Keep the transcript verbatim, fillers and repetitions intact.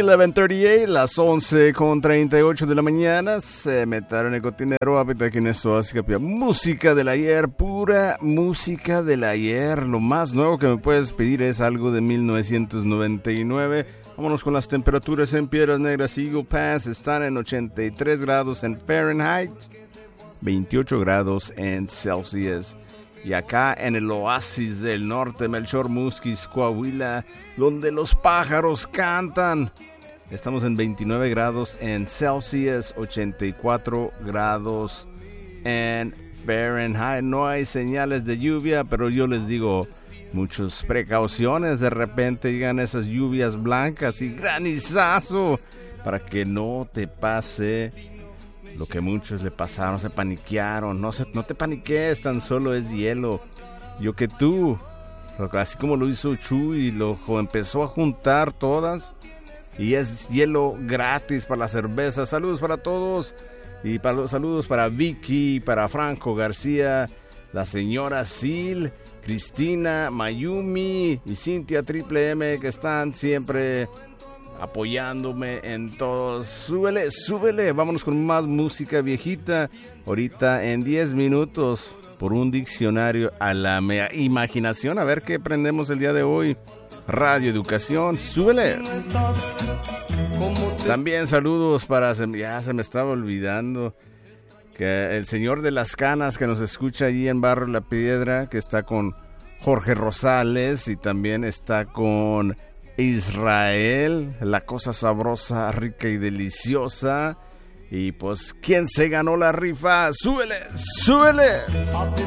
eleven thirty-eight, las once con treinta y ocho de la mañana. Se metieron en el cotinero, apita que en eso así que música del ayer, pura música del ayer. Lo más nuevo que me puedes pedir es algo de mil novecientos noventa y nueve. Vámonos con las temperaturas en Piedras Negras. Eagle Pass están en ochenta y tres grados en Fahrenheit, veintiocho grados en Celsius. Y acá en el oasis del norte, Melchor Musquis, Coahuila, donde los pájaros cantan, estamos en veintinueve grados en Celsius, ochenta y cuatro grados en Fahrenheit. No hay señales de lluvia, pero yo les digo, muchas precauciones. De repente llegan esas lluvias blancas y granizazo, para que no te pase lo que muchos le pasaron, se paniquearon. No, se, no te paniques, tan solo es hielo. Yo que tú, así como lo hizo Chuy, lo empezó a juntar todas, y es hielo gratis para la cerveza. Saludos para todos, y para los saludos para Vicky, para Franco García, la señora Sil, Cristina, Mayumi y Cintia Triple M, que están siempre apoyándome en todos. Súbele, súbele. Vámonos con más música viejita. Ahorita en diez minutos por un diccionario a la mea imaginación. A ver qué aprendemos el día de hoy. Radio Educación, súbele. También saludos para... Ya se me estaba olvidando que el señor de las canas que nos escucha allí en Barrio La Piedra, que está con Jorge Rosales y también está con Israel, la cosa sabrosa, rica y deliciosa. Y pues, ¿quién se ganó la rifa? ¡Súbele! ¡Súbele! A